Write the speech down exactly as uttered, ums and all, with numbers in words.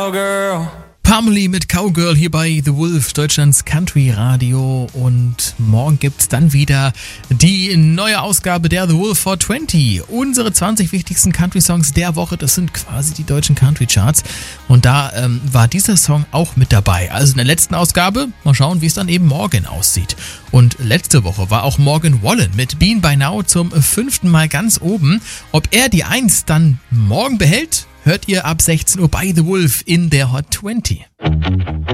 Cowgirl. Pamela mit Cowgirl hier bei The Wolf, Deutschlands Country Radio, und morgen gibt's dann wieder die neue Ausgabe der The Wolf four twenty. Unsere zwanzig wichtigsten Country-Songs der Woche, das sind quasi die deutschen Country-Charts, und da ähm, war dieser Song auch mit dabei. Also in der letzten Ausgabe, mal schauen, wie es dann eben morgen aussieht. Und letzte Woche war auch Morgan Wallen mit Bean By Now zum fünften Mal ganz oben. Ob er die Eins dann morgen behält, hört ihr ab sechzehn Uhr bei The Wolf in der Hot zwanzig.